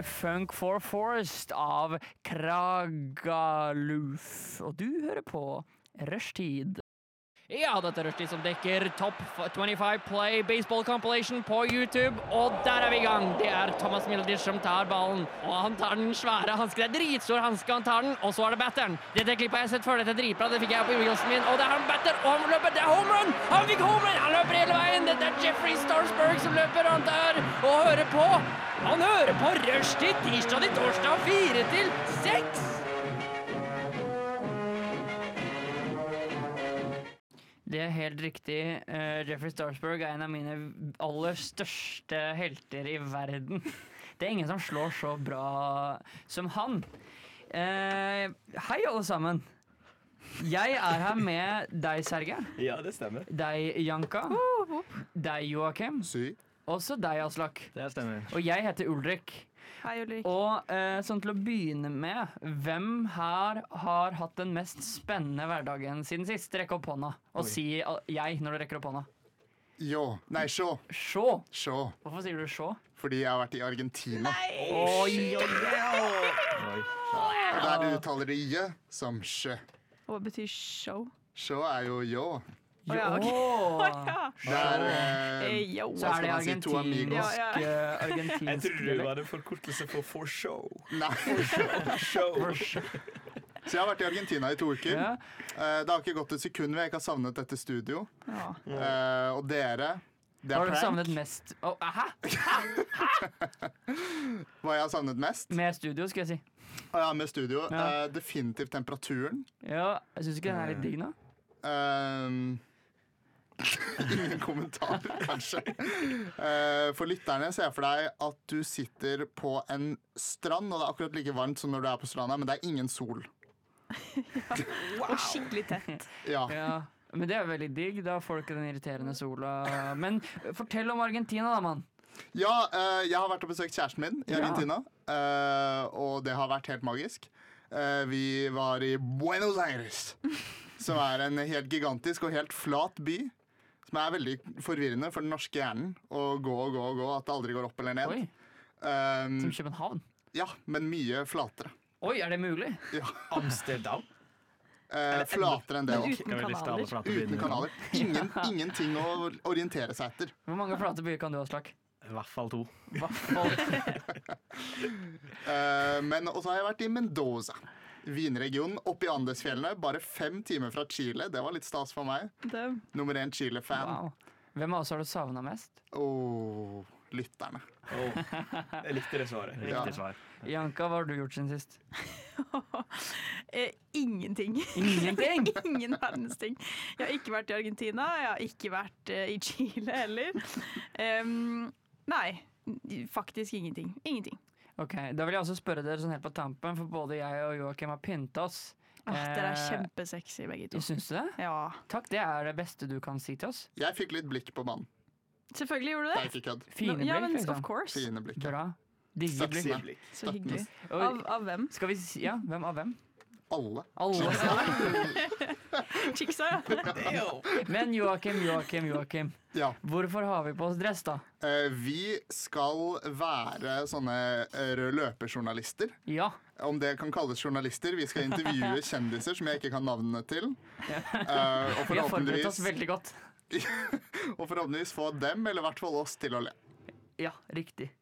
Funk for Forest av Kragaluf. Og du hører på Rushtid. Ja, dette er Rushtid som dekker Top 25 Play Baseball Compilation på YouTube. Og der er vi i gang. Det er Thomas Mildish som tar ballen. Og han tar den svære hanske. Det er dritstor hanske, han tar den. Og så er det batteren. Dette klippet har jeg sett før. Dette er dritbra. Det fikk jeg opp i reelsen min. Og det er han batter. Og han løper. Det er home run. Han fikk home run. Han løper hele veien. Dette er Jeffrey Starsberg som løper rundt der og hører på. Han hører på Rushtid tirsdag til torsdag 4 til 6. Det er helt riktig. Jeffrey Starsberg er en av mine aller største helter i verden. Det er ingen som slår så bra som han. Hei alle sammen. Jeg er her med deg, Serge. Ja, det stemmer. Deg, Janka. Deg, Joakim. Sy. Også deg, Aslak. Det stemmer. Og jeg heter Ulrik. Hei, Ulrik. Og sånn til å begynne med, hvem her har hatt den mest spennende hverdagen siden sist? Rekk opp hånda og si jeg når du rekker opp hånda. Sjå. Sjå. Hvorfor sier du sjå? Fordi jeg har vært i Argentina. Oi. Og der uttaler de jø som sjø. Og hva betyr show? Sjå er jo jå. Å ja, ok. Det er Yo. Så er det Hva skal man si, to amigos? argentinsk Jeg trodde det var en forkortelse for show. Nei. Show. Så jeg har vært i Argentina i 2 uker. Ja. Det har ikke gått et sekund hvor jeg ikke har savnet dette studio. Ja. Og dere, det Har er du prank. savnet mest? Hæ? Hva jeg har savnet mest? Med studio, skal jeg si. Med studio. Ja. Definitivt temperaturen. Ja, jeg synes ikke den er litt digg nå. Ingen kommentarer, kanskje. For lytterne, ser jeg for deg at du sitter på en strand, og det er akkurat like varmt som når du er på stranda, men det er ingen sol. Og skikkelig tett. Ja. Ja, men det er veldig digg. Da får du ikke den irriterende sola. Men fortell om Argentina da, mann. Ja, jeg har vært og besøkt kjæresten min i Argentina, og det har vært helt magisk. Vi var i Buenos Aires, som er en helt gigantisk og helt flat by, som er veldig forvirrende for den norske hjernen. Å gå, at det aldri går opp eller ned. Oi, som København. Ja, men mye flatere. Oi, er det mulig? Ja. Amsterdam. Flatere enn det Men også. uten kanaler. Uten kanaler. Ingenting å orientere seg etter. Hvor mange flate byer kan du ha, Slak? I hvert fall 2. Men også har jeg vært i Mendoza, vinregionen oppe i Andesfjellene. Bare 5 timer fra Chile. Det var litt stas for meg. Nummer 1 Chile-fan. Wow. Hvem av oss har du savnet mest? Lytterne. Jeg likte det svaret. Riktig svar. Janka, hva har du gjort siden sist? Ingenting. Ingenting? Ingen verdens ting. Jeg har ikke vært i Argentina, jeg har ikke vært i Chile heller. Nei, faktisk ingenting. Ok, da vil jeg også spørre dere sånn helt på tampen, for både jeg og Joakim har pyntet oss. Dere er kjempesexy begge to. Syns du det? Ja. Takk, det er det beste du kan si til oss. Jeg fikk litt blikk på mannen. Selvfølgelig gjorde du Det er det. ikke kødd. Fine Ja, blikk, men liksom. of course. Fine blikk. Bra. Digge Sexy blikk. blikk. Så hyggelig. Oi, Av hvem? skal vi si, ja, hvem av hvem? Alle. Alle. Chicksa, ja. Men Joakim, Ja. hvorfor har vi på oss dress da? Vi skal være sånne rød løperjournalister. Ja. Om det kan kalles journalister. Vi skal intervjue kjendiser som jeg ikke kan navnene til. Og Vi har forberedt oss forhåpentligvis, veldig godt. og forhåpentligvis få dem, eller i hvert fall oss, til å le. Ja, riktig.